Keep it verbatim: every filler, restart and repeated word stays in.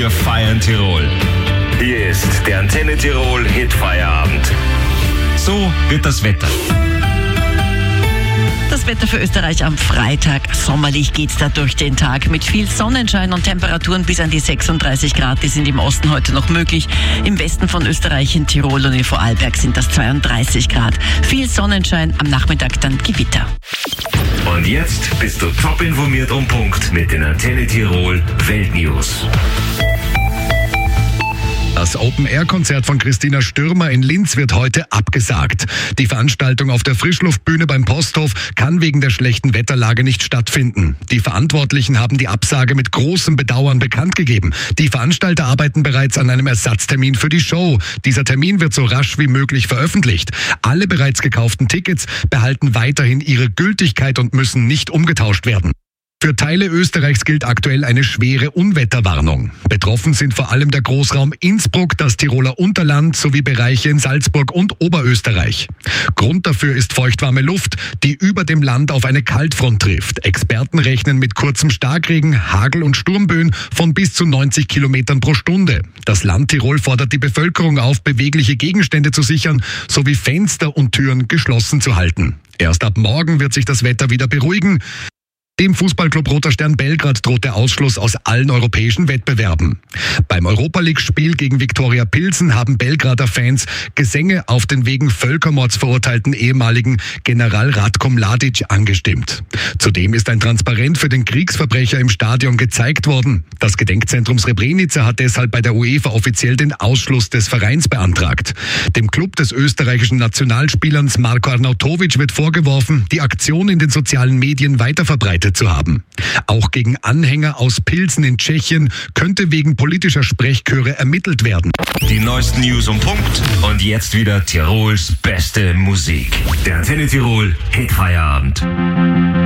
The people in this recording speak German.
Wir feiern Tirol. Hier ist der Antenne Tirol Hitfeierabend. So wird das Wetter. Das Wetter für Österreich am Freitag. Sommerlich geht's da durch den Tag mit viel Sonnenschein und Temperaturen bis an die sechsunddreißig Grad. Die sind im Osten heute noch möglich. Im Westen von Österreich, in Tirol und in Vorarlberg sind das zweiunddreißig Grad. Viel Sonnenschein, am Nachmittag dann Gewitter. Und jetzt bist du top informiert um Punkt mit den Antenne Tirol Weltnews. Das Open-Air-Konzert von Christina Stürmer in Linz wird heute abgesagt. Die Veranstaltung auf der Frischluftbühne beim Posthof kann wegen der schlechten Wetterlage nicht stattfinden. Die Verantwortlichen haben die Absage mit großem Bedauern bekannt gegeben. Die Veranstalter arbeiten bereits an einem Ersatztermin für die Show. Dieser Termin wird so rasch wie möglich veröffentlicht. Alle bereits gekauften Tickets behalten weiterhin ihre Gültigkeit und müssen nicht umgetauscht werden. Für Teile Österreichs gilt aktuell eine schwere Unwetterwarnung. Betroffen sind vor allem der Großraum Innsbruck, das Tiroler Unterland sowie Bereiche in Salzburg und Oberösterreich. Grund dafür ist feuchtwarme Luft, die über dem Land auf eine Kaltfront trifft. Experten rechnen mit kurzem Starkregen, Hagel und Sturmböen von bis zu neunzig Kilometern pro Stunde. Das Land Tirol fordert die Bevölkerung auf, bewegliche Gegenstände zu sichern sowie Fenster und Türen geschlossen zu halten. Erst ab morgen wird sich das Wetter wieder beruhigen. Dem Fußballclub Roter Stern Belgrad droht der Ausschluss aus allen europäischen Wettbewerben. Beim Europa-League-Spiel gegen Viktoria Pilsen haben Belgrader Fans Gesänge auf den wegen Völkermords verurteilten ehemaligen General Ratko Mladic angestimmt. Zudem ist ein Transparent für den Kriegsverbrecher im Stadion gezeigt worden. Das Gedenkzentrum Srebrenica hat deshalb bei der UEFA offiziell den Ausschluss des Vereins beantragt. Dem Club des österreichischen Nationalspielers Marko Arnautovic wird vorgeworfen, die Aktion in den sozialen Medien weiterverbreitet zu haben. Auch gegen Anhänger aus Pilsen in Tschechien könnte wegen politischer Sprechchöre ermittelt werden. Die neuesten News um Punkt und jetzt wieder Tirols beste Musik. Der Antenne Tirol Hitfeierabend.